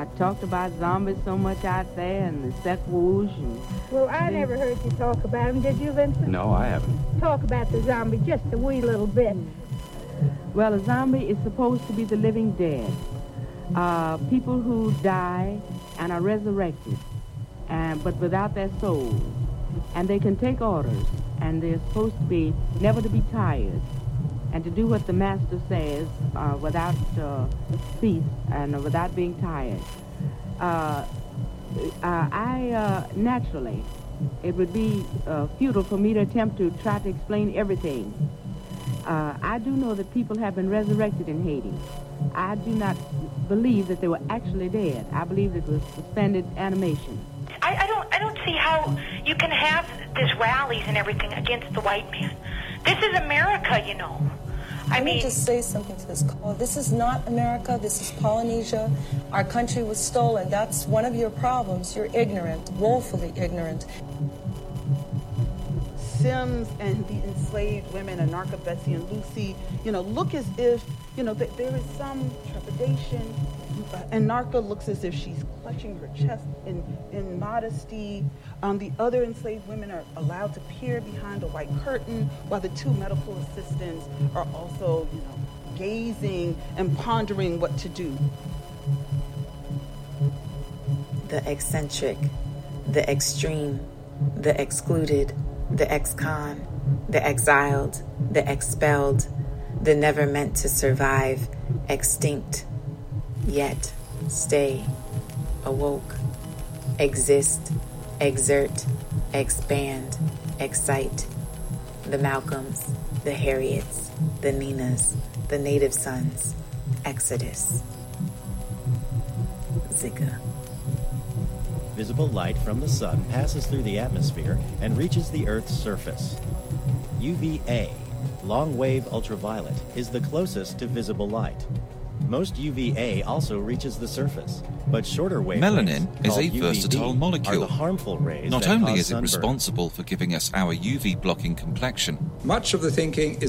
I talked about zombies so much out there and the Sequoia and... Well, I never heard you talk about them. Did you, Vincent? No, I haven't. Talk about the zombie just a wee little bit. Well, a zombie is supposed to be the living dead. People who die and are resurrected, but without their soul. And they can take orders, and they're supposed to be never to be tired, and to do what the master says without cease and without being tired. Naturally, it would be futile for me to attempt to try to explain everything. I do know that people have been resurrected in Haiti. I do not believe that they were actually dead. I believe it was suspended animation. I don't see how you can have these rallies and everything against the white man. This is America, you know. Let me just say something to this call. This is not America. This is Polynesia. Our country was stolen. That's one of your problems. You're ignorant, woefully ignorant. Sims and the enslaved women, Anarcha, Betsy, and Lucy, look as if, there is some trepidation. Anarcha looks as if she's clutching her chest in modesty. The other enslaved women are allowed to peer behind a white curtain, while the two medical assistants are also, gazing and pondering what to do. The eccentric, the extreme, the excluded, the ex-con, the exiled, the expelled, the never meant to survive, extinct, yet stay, awoke, exist, exert, expand, excite, the Malcolms, the Harriets, the Ninas, the Native Sons, Exodus. Zika. Visible light from the sun passes through the atmosphere and reaches the Earth's surface. UVA, long-wave ultraviolet, is the closest to visible light. Most UVA also reaches the surface, but shorter wavelengths, melanin is a versatile molecule. are the harmful rays Not that only cause is it sunburn. responsible for giving us our UV blocking complexion, Much of the thinking is